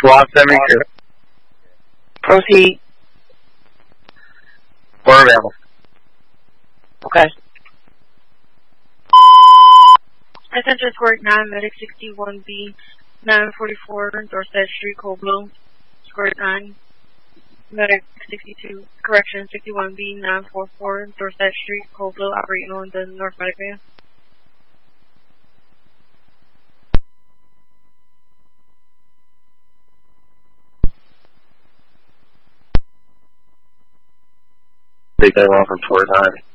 SWAT 72. Proceed. We're available. Okay. Attention Squirt 9, Medic 61B, 944, Dorset Street, Coldwell. Squirt 9, Medic 62, correction 61B, 944, Dorset Street, Coldwell, operating on the North Medic van. Take that off from Fort 9.